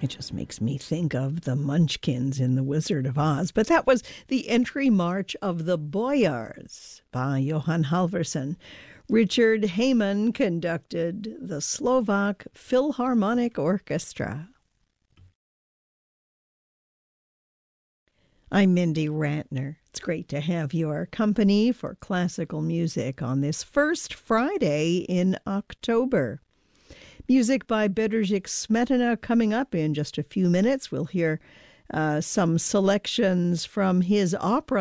It just makes me think of the Munchkins in The Wizard of Oz. But that was the entry march of the Boyars by Johann Halvorsen. Richard Heyman conducted the Slovak Philharmonic Orchestra. I'm Mindy Ratner. It's great to have your company for classical music on this first Friday in October. Music by Bedřich Smetana coming up in just a few minutes. We'll hear some selections from his opera